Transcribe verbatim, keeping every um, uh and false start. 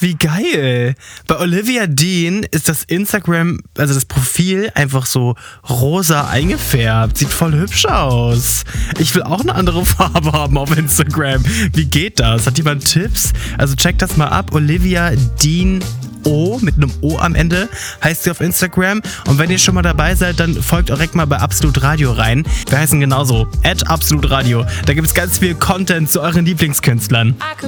Wie geil. Bei Olivia Dean ist das Instagram, also das Profil einfach so rosa eingefärbt. Sieht voll hübsch aus. Ich will auch eine andere Farbe haben auf Instagram. Wie geht das? Hat jemand Tipps? Also checkt das mal ab. Olivia Dean O mit einem O am Ende heißt sie auf Instagram. Und wenn ihr schon mal dabei seid, dann folgt direkt mal bei Absolut Radio rein. Wir heißen genauso at Absolut Radio. Da gibt es ganz viel Content zu euren Lieblingskünstlern.